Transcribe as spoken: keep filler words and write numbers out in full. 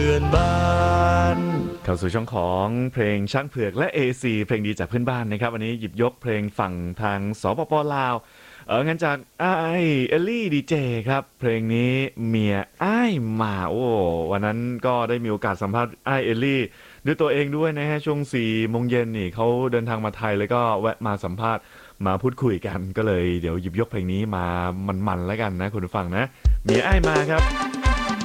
เพื่อนบ้านเข้าสู่ช่องของเพลงช้างเผือกและ เอ ซี เพลงดีจากเพื่อนบ้านนะครับวันนี้หยิบยกเพลงฝั่งทางสปปลาวเอองั้นจากไอเอลลี่ดีเจครับเพลงนี้เมียไอ้ายมาโอ้วันนั้นก็ได้มีโอกาสสัมภาษณ์ไอเอลลี่ด้วยตัวเองด้วยนะฮะช่วงสี่โมงเย็นนี่เขาเดินทางมาไทยแล้วก็แวะมาสัมภาษณ์มาพูดคุยกันก็เลยเดี๋ยวหยิบยกเพลงนี้มามันๆแล้วกันนะคุณผู้ฟังนะเมียไอ้ายมาครับ